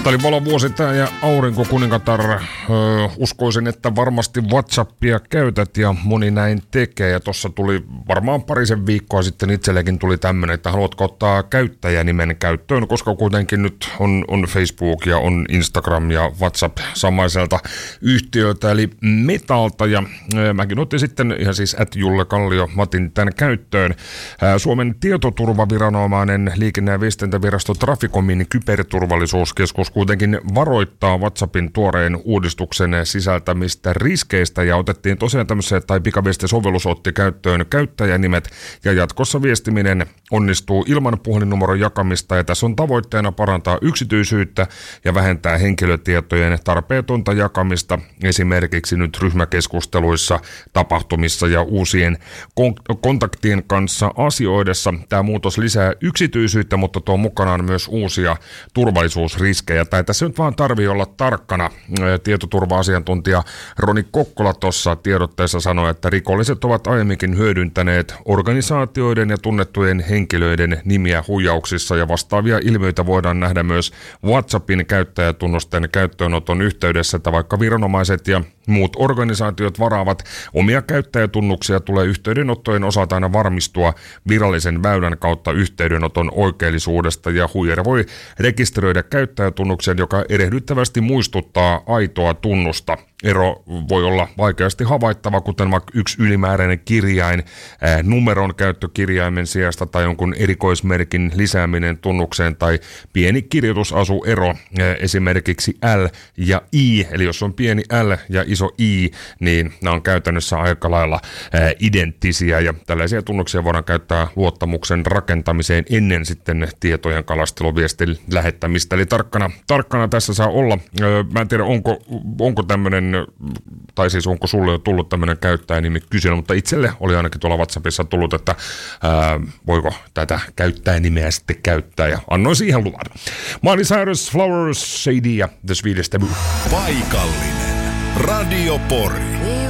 Tämä oli valovuosi tää ja aurinkokuningatar. Uskoisin, että varmasti WhatsAppia käytät ja moni näin tekee. Ja tossa tuli varmaan parisen viikkoa sitten itsellekin tuli tämmönen, että haluatko ottaa käyttäjänimen käyttöön, koska kuitenkin nyt on Facebook ja on Instagram ja WhatsApp samaiselta yhtiöltä eli Metalta. Ja mäkin otin sitten ihan siis @Julle-Kallio Matin tämän käyttöön. Suomen tietoturvaviranomainen liikenne- ja viestintävirasto Traficomin kyberturvallisuuskeskus kuitenkin varoittaa WhatsAppin tuoreen uudistuksen sisältämistä riskeistä ja otettiin tosiaan tämmöisiä, tai pikaviestisovellus otti käyttöön käyttäjänimet ja jatkossa viestiminen onnistuu ilman puhelinnumeron jakamista ja tässä on tavoitteena parantaa yksityisyyttä ja vähentää henkilötietojen tarpeetonta jakamista esimerkiksi nyt ryhmäkeskusteluissa, tapahtumissa ja uusien kontaktien kanssa asioidessa. Tämä muutos lisää yksityisyyttä, mutta tuo mukanaan myös uusia turvallisuusriskejä. Tai tässä nyt vaan tarvii olla tarkkana. Tietoturva-asiantuntija Roni Kokkola tuossa tiedotteessa sanoi, että rikolliset ovat aiemminkin hyödyntäneet organisaatioiden ja tunnettujen henkilöiden nimiä huijauksissa ja vastaavia ilmiöitä voidaan nähdä myös WhatsAppin käyttäjätunnusten käyttöönoton yhteydessä, että vaikka viranomaiset ja muut organisaatiot varaavat omia käyttäjätunnuksia, tulee yhteydenottojen osalta aina varmistua virallisen väylän kautta yhteydenoton oikeellisuudesta ja huijari voi rekisteröidä käyttäjätunnuksen, joka erehdyttävästi muistuttaa aitoa tunnusta. Ero voi olla vaikeasti havaittava, kuten vaikka yksi ylimääräinen kirjain numeron käyttökirjaimen sijasta tai jonkun erikoismerkin lisääminen tunnukseen tai pieni kirjoitusasuero, esimerkiksi L ja I, eli jos on pieni L ja iso I, niin nämä on käytännössä aika lailla identtisiä ja tällaisia tunnuksia voidaan käyttää luottamuksen rakentamiseen ennen sitten tietojen kalasteluviestin lähettämistä, eli tarkkana tässä saa olla. Mä en tiedä, onko tämmöinen, tai siis onko sulle jo tullut tämmöinen käyttäjänimi kysely, mutta itselle oli ainakin tuolla WhatsAppissa tullut, että voiko tätä käyttäjänimeä sitten käyttää, ja annoin siihen luvan. Miley Cyrus, Flowers, Shady ja The Swedish Taboo. Paikallinen Radio Pori.